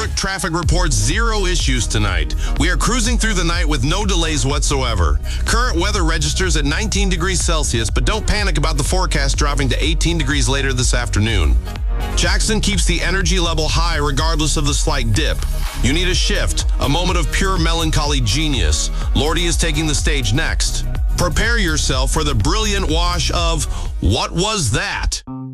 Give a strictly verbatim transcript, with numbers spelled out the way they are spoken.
Newark traffic reports zero issues tonight. We are cruising through the night with no delays whatsoever. Current weather registers at nineteen degrees Celsius, but don't panic about the forecast dropping to eighteen degrees later this afternoon. Jackson keeps the energy level high regardless of the slight dip. You need a shift, a moment of pure melancholy genius. Lordy is taking the stage next. Prepare yourself for the brilliant wash of What Was That?